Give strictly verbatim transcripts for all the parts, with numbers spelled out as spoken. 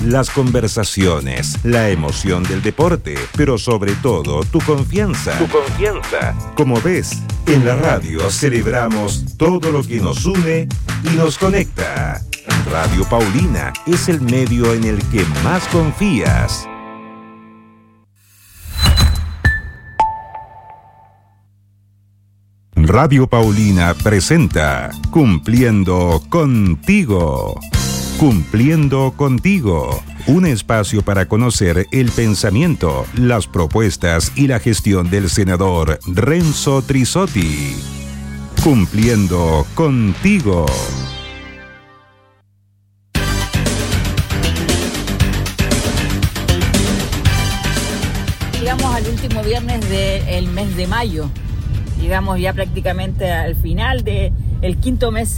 las conversaciones, la emoción del deporte, pero sobre todo tu confianza. Tu confianza. Como ves, en la radio celebramos todo lo que nos une y nos conecta. Radio Paulina es el medio en el que más confías. Radio Paulina presenta Cumpliendo Contigo. Cumpliendo Contigo, un espacio para conocer el pensamiento, las propuestas y la gestión del senador Renzo Trizzotti. Cumpliendo Contigo. Llegamos al último viernes del mes de mayo. Llegamos ya prácticamente al final del quinto mes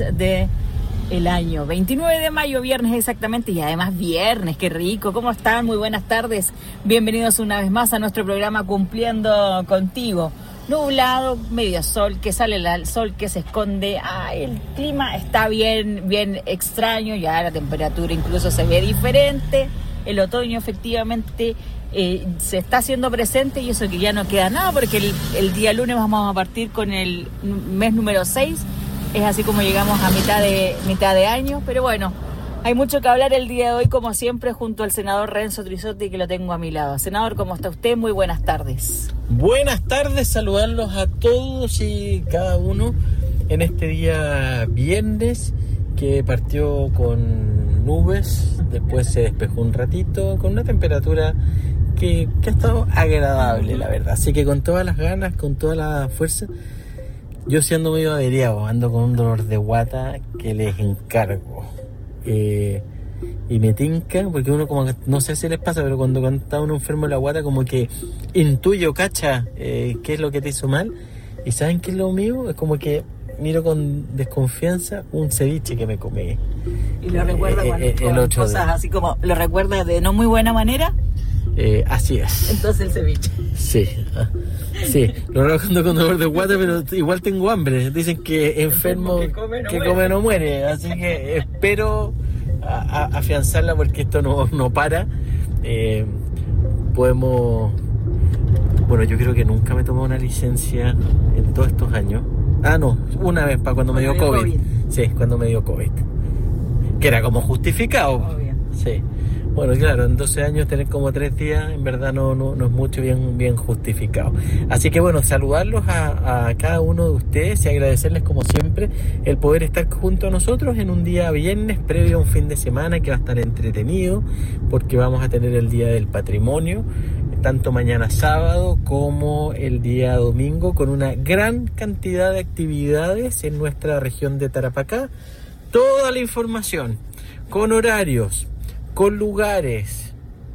del año. veintinueve de mayo, viernes exactamente, y además viernes, qué rico. ¿Cómo están? Muy buenas tardes. Bienvenidos una vez más a nuestro programa Cumpliendo Contigo. Nublado, medio sol, que sale el sol, que se esconde. Ah, el clima está bien, bien extraño, ya la temperatura incluso se ve diferente. El otoño efectivamente eh, se está haciendo presente, y eso que ya no queda nada, porque el, el día lunes vamos a partir con el mes número seis. Es así como llegamos a mitad de, mitad de año, pero bueno, hay mucho que hablar el día de hoy, como siempre, junto al senador Renzo Trizzotti, que lo tengo a mi lado. Senador, ¿cómo está usted? Muy buenas tardes. Buenas tardes, saludarlos a todos y cada uno en este día viernes, que partió con nubes, después se despejó un ratito, con una temperatura que, que ha estado agradable, la verdad. Así que con todas las ganas, con toda la fuerza. Yo sí ando medio averiado, ando con un dolor de guata que les encargo. Eh, y me tinca, porque uno como, no sé si les pasa, pero cuando, cuando está uno enfermo de la guata, como que intuye o cacha eh, qué es lo que te hizo mal. ¿Y saben qué es lo mío? Es como que miro con desconfianza un ceviche que me comí. ¿Y lo recuerda eh, cuando, eh, con el cosas de... así como, lo recuerda de no muy buena manera? Eh, así es. Entonces el ceviche. Sí, sí, lo recuerdo con dolor de guata, pero igual tengo hambre. Dicen que enfermo que come no, que muere. Come no muere, así que espero a, a, afianzarla, porque esto no, no para. Eh, podemos... Bueno, yo creo que nunca me tomé una licencia en todos estos años. Ah, no, una vez para cuando, cuando me dio, dio COVID. COVID. Sí, cuando me dio COVID. Que era como justificado. Obvio. Sí. Bueno, claro, en doce años tener como tres días, en verdad no, no, no es mucho, bien, bien justificado. Así que bueno, saludarlos a, a cada uno de ustedes y agradecerles como siempre el poder estar junto a nosotros en un día viernes previo a un fin de semana que va a estar entretenido, porque vamos a tener el Día del Patrimonio, tanto mañana sábado como el día domingo, con una gran cantidad de actividades en nuestra región de Tarapacá. Toda la información, con horarios, con lugares,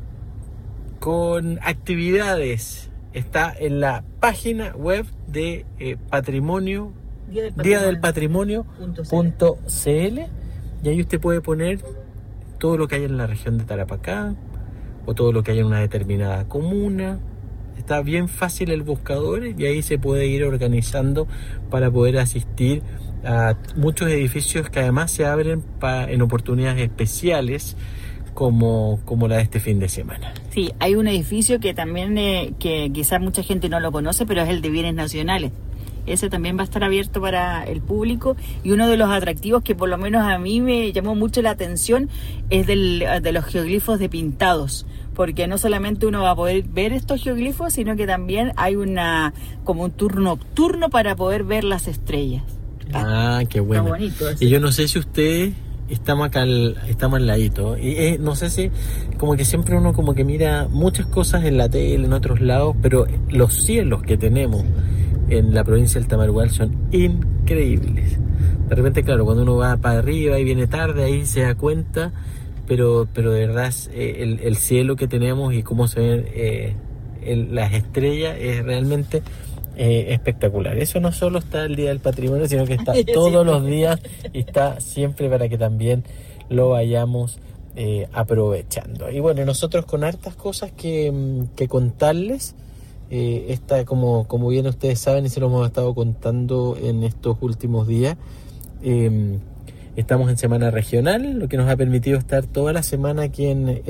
con actividades, está en la página web de eh, Patrimonio, Día del Patrimonio punto c l, y ahí usted puede poner todo lo que hay en la región de Tarapacá o todo lo que hay en una determinada comuna. Está bien fácil el buscador, y ahí se puede ir organizando para poder asistir a muchos edificios que además se abren pa, en oportunidades especiales, como, como la de este fin de semana. Sí, hay un edificio que también, eh, que quizás mucha gente no lo conoce, pero es el de Bienes Nacionales. Ese también va a estar abierto para el público, y uno de los atractivos que por lo menos a mí me llamó mucho la atención es del, de los geoglifos de pintados, porque no solamente uno va a poder ver estos geoglifos, sino que también hay una como un tour nocturno para poder ver las estrellas. Ah, qué bueno. Está bonito ese. Y yo no sé si usted... Estamos acá, al, estamos al ladito, y eh, no sé si, como que siempre uno como que mira muchas cosas en la tele, en otros lados, pero los cielos que tenemos en la provincia del Tamarugal son increíbles. De repente, claro, cuando uno va para arriba y viene tarde, ahí se da cuenta, pero pero de verdad eh, el, el cielo que tenemos y cómo se ven eh, el, las estrellas es realmente... Eh, espectacular. Eso no solo está el Día del Patrimonio, sino que está todos los días, y está siempre para que también lo vayamos eh, aprovechando. Y bueno, nosotros con hartas cosas que, que contarles. Eh, esta, como, como bien ustedes saben, y se lo hemos estado contando en estos últimos días, eh, estamos en semana regional, lo que nos ha permitido estar toda la semana aquí en